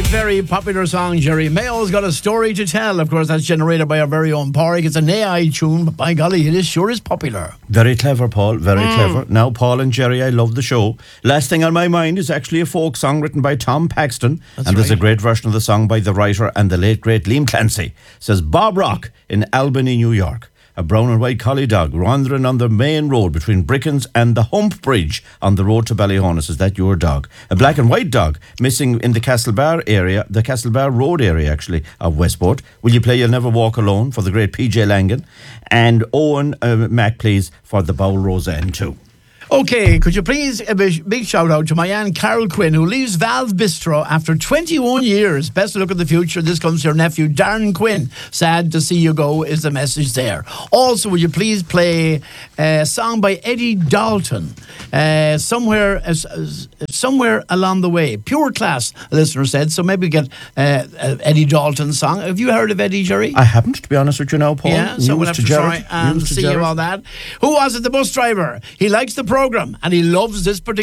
very popular song, Jerry. Mayo's got a story to tell. Of course, that's generated by our very own Pádraig. It's an AI tune, but by golly, it sure is popular. Very clever, Paul. Very clever. Now, Paul and Jerry, I love the show. Last thing on my mind is actually a folk song written by Tom Paxton. There's a great version of the song by the writer and the late, great Liam Clancy. It says, Bob Rock in Albany, New York. A brown and white collie dog wandering on the main road between Brickens and the Hump Bridge on the road to Ballyhonus. Is that your dog? A black and white dog missing in the Castlebar area, the Castlebar Road area, actually, of Westport. Will you play You'll Never Walk Alone for the great PJ Langan? And Owen Mac, please, for the Bowl Roseanne too. Okay, could you please a big shout out to my Aunt Carol Quinn, who leaves Valve Bistro after 21 years. Best of luck in the future. This comes to your nephew Darren Quinn. Sad to see you go is the message there. Also, would you please play a song by Eddie Dalton, somewhere along the way. Pure class, a listener said. So maybe get Eddie Dalton's song. Have you heard of Eddie, Jerry? I haven't, to be honest with you now, Paul. Yeah, so we'll have to try and see about that. Who was it? The bus driver. He likes the program and he loves this particular